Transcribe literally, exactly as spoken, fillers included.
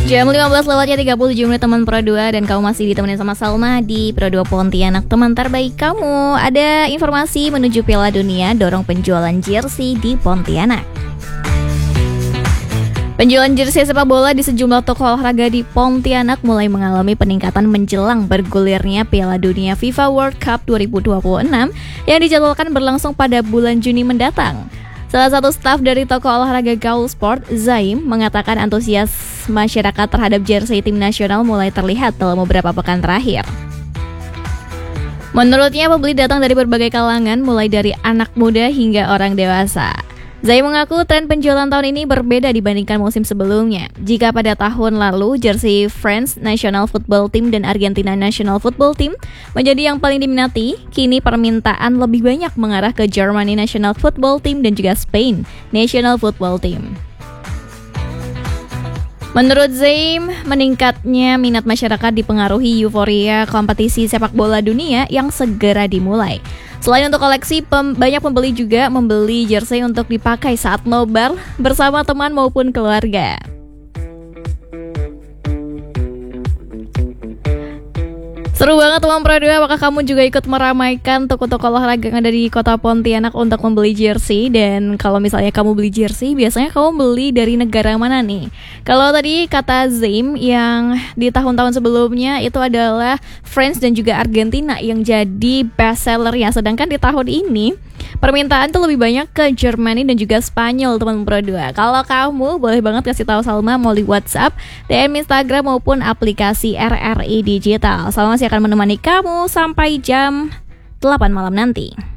Jam lima belas lewatnya tiga puluh tujuh menit teman Pro dua. Dan kamu masih ditemenin sama Salma di Pro dua Pontianak, teman terbaik kamu. Ada informasi menuju Piala Dunia, dorong penjualan jersey di Pontianak. Penjualan jersey sepak bola di sejumlah toko olahraga di Pontianak mulai mengalami peningkatan menjelang bergulirnya Piala Dunia FIFA World Cup dua ribu dua puluh enam yang dijadwalkan berlangsung pada bulan Juni mendatang. Salah satu staf dari toko olahraga Gaul Sport, Zaim, mengatakan antusias masyarakat terhadap jersey tim nasional mulai terlihat dalam beberapa pekan terakhir. Menurutnya, pembeli datang dari berbagai kalangan, mulai dari anak muda hingga orang dewasa. Zaim mengaku tren penjualan tahun ini berbeda dibandingkan musim sebelumnya. Jika pada tahun lalu jersey France National Football Team dan Argentina National Football Team menjadi yang paling diminati, kini permintaan lebih banyak mengarah ke Germany National Football Team dan juga Spain National Football Team. Menurut Zaim, meningkatnya minat masyarakat dipengaruhi euforia kompetisi sepak bola dunia yang segera dimulai. Selain untuk koleksi, pem- banyak pembeli juga membeli jersey untuk dipakai saat nobar bersama teman maupun keluarga. Seru banget teman Pro dua, apakah kamu juga ikut meramaikan toko-toko olahraga yang ada di kota Pontianak untuk membeli jersey? Dan kalau misalnya kamu beli jersey, biasanya kamu beli dari negara mana nih? Kalau tadi kata Zaim, yang di tahun-tahun sebelumnya itu adalah France dan juga Argentina yang jadi best seller ya. Sedangkan di tahun ini permintaan tuh lebih banyak ke Germany dan juga Spanyol teman Pro dua. Kalau kamu boleh banget kasih tahu Salma melalui WhatsApp, D M Instagram maupun aplikasi R R I Digital. Salma masih akan menemani kamu sampai jam delapan malam nanti.